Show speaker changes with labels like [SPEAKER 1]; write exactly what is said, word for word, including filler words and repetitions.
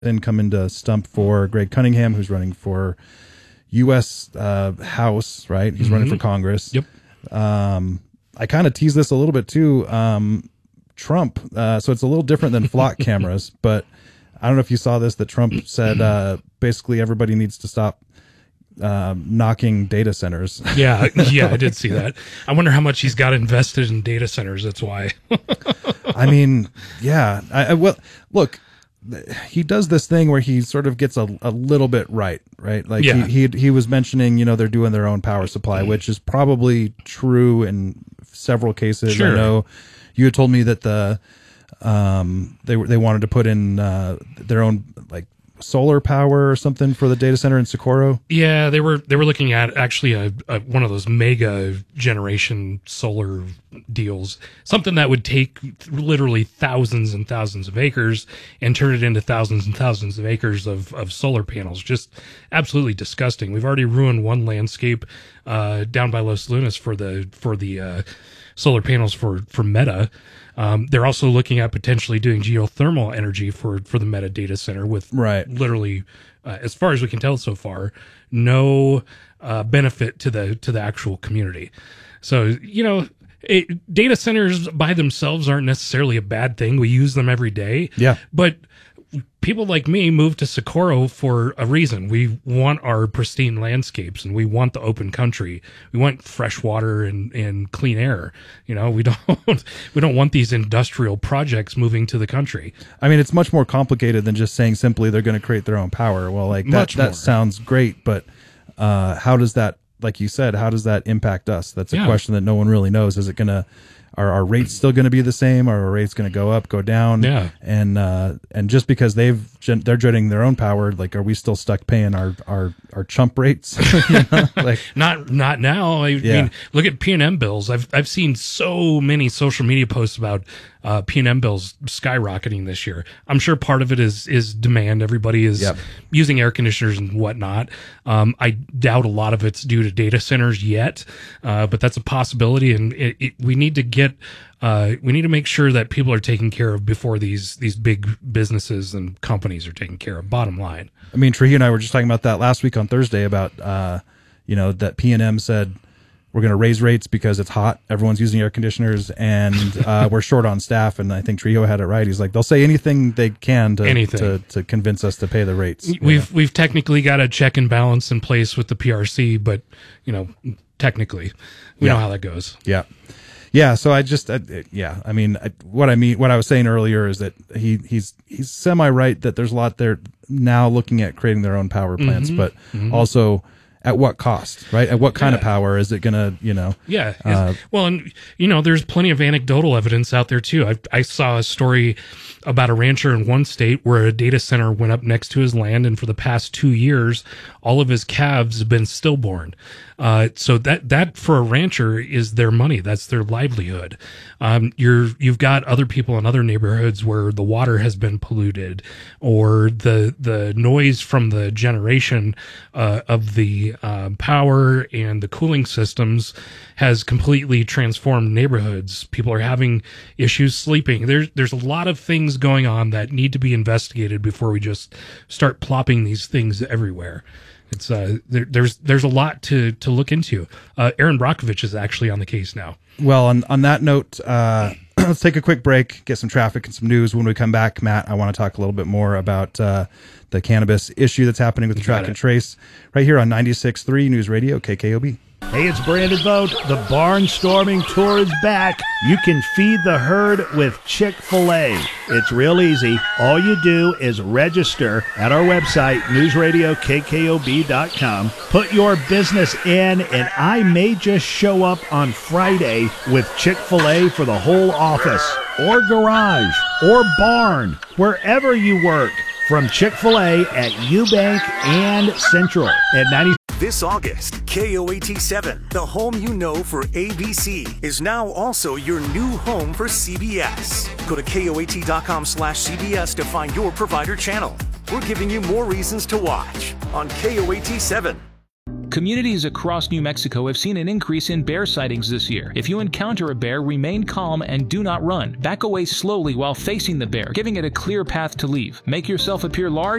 [SPEAKER 1] and come into stump for Greg Cunningham, who's running for U S Uh, House, right? He's mm-hmm. running for Congress.
[SPEAKER 2] Yep.
[SPEAKER 1] Um, I kind of tease this a little bit too. Um, Trump, uh, so it's a little different than flock cameras, but I don't know if you saw this, that Trump said uh, basically everybody needs to stop um, knocking data centers.
[SPEAKER 2] Yeah, yeah, I did see that. I wonder how much he's got invested in data centers. That's why.
[SPEAKER 1] I mean, yeah. I, I, well, look, he does this thing where he sort of gets a, a little bit right, right? Like
[SPEAKER 2] yeah.
[SPEAKER 1] he, he he was mentioning, you know, they're doing their own power supply, which is probably true in several cases.
[SPEAKER 2] Sure.
[SPEAKER 1] I know you had told me that the um they were they wanted to put in uh, their own like solar power or something for the data center in Socorro.
[SPEAKER 2] Yeah, they were they were looking at actually a, a one of those mega generation solar deals, something that would take literally thousands and thousands of acres and turn it into thousands and thousands of acres of, of solar panels. Just absolutely disgusting. We've already ruined one landscape uh, down by Los Lunas for the for the uh, solar panels for for Meta. Um, they're also looking at potentially doing geothermal energy for, for the Meta data center with
[SPEAKER 1] right.
[SPEAKER 2] literally, uh, as far as we can tell so far, no uh, benefit to the to the actual community. So, you know, it, data centers by themselves aren't necessarily a bad thing. We use them every day.
[SPEAKER 1] Yeah.
[SPEAKER 2] But people like me moved to Socorro for a reason. We want our pristine landscapes and we want the open country. We want fresh water and, and clean air. You know, we don't we don't want these industrial projects moving to the country.
[SPEAKER 1] I mean, it's much more complicated than just saying simply they're going to create their own power. Well, like that
[SPEAKER 2] Much
[SPEAKER 1] that
[SPEAKER 2] more.
[SPEAKER 1] sounds great, but uh, how does that, like you said, how does that impact us? That's a
[SPEAKER 2] Yeah.
[SPEAKER 1] question that no one really knows. Is it going to Are our rates still going to be the same? Are our rates going to go up, go down?
[SPEAKER 2] Yeah.
[SPEAKER 1] And uh, and just because they've gen- they're generating their own power, like, are we still stuck paying our our, our chump rates? You know? Like,
[SPEAKER 2] Not not now. I
[SPEAKER 1] Yeah.
[SPEAKER 2] mean, look at P and M bills. I've I've seen so many social media posts about uh, P and M bills skyrocketing this year. I'm sure part of it is is demand. Everybody is
[SPEAKER 1] Yep.
[SPEAKER 2] using air conditioners and whatnot. Um, I doubt a lot of it's due to data centers yet, uh, but that's a possibility. And it, it, we need to get uh, we need to make sure that people are taken care of before these these big businesses and companies are taken care of. Bottom line.
[SPEAKER 1] I mean, Trujillo and I were just talking about that last week on Thursday about uh, you know, that P and M said we're going to raise rates because it's hot. Everyone's using air conditioners, and uh, we're short on staff. And I think Trujillo had it right. He's like, they'll say anything they can to
[SPEAKER 2] Anything.
[SPEAKER 1] to, to convince us to pay the rates.
[SPEAKER 2] We've we've technically got a check and balance in place with the P R C, but you know, technically, we
[SPEAKER 1] Yeah.
[SPEAKER 2] know how that goes.
[SPEAKER 1] Yeah. Yeah. So I just, I, yeah, I mean, I, what I mean, what I was saying earlier is that he, he's, he's semi right that there's a lot there now looking at creating their own power plants,
[SPEAKER 2] Mhm.
[SPEAKER 1] but
[SPEAKER 2] Mhm.
[SPEAKER 1] also at what cost, right? At what kind of
[SPEAKER 2] Yeah.
[SPEAKER 1] power is it going to, you know?
[SPEAKER 2] Yeah.
[SPEAKER 1] Uh,
[SPEAKER 2] well, and you know, there's plenty of anecdotal evidence out there too. I, I saw a story about a rancher in one state where a data center went up next to his land, and for the past two years, all of his calves have been stillborn. Uh, so that that for a rancher is their money. That's their livelihood. Um, you're you've got other people in other neighborhoods where the water has been polluted, or the the noise from the generation uh, of the uh, power and the cooling systems has completely transformed neighborhoods. People are having issues sleeping. There's there's a lot of things going on that need to be investigated before we just start plopping these things everywhere. It's uh, there, there's there's a lot to to look into. Uh, Aaron Brockovich is actually on the case now.
[SPEAKER 1] Well, on, on that note, uh, let's take a quick break, get some traffic and some news. When we come back, Matt, I want to talk a little bit more about uh, the cannabis issue that's happening with the Track and Trace right here on ninety-six point three News Radio, K K O B.
[SPEAKER 3] Hey, it's Brandon Vogt. The Barnstorming Tour is back. You can feed the herd with Chick-fil-A. It's real easy. All you do is register at our website, news radio k k o b dot com. Put your business in, and I may just show up on Friday with Chick-fil-A for the whole office, or garage, or barn, wherever you work. From Chick-fil-A at Eubank and Central at ninety.
[SPEAKER 4] This August, K O A T seven, the home you know for A B C, is now also your new home for C B S. Go to K O A T dot com slash C B S to find your provider channel. We're giving you more reasons to watch on K O A T seven.
[SPEAKER 5] Communities across New Mexico have seen an increase in bear sightings this year. If you encounter a bear, remain calm and do not run. Back away slowly while facing the bear, giving it a clear path to leave. Make yourself appear large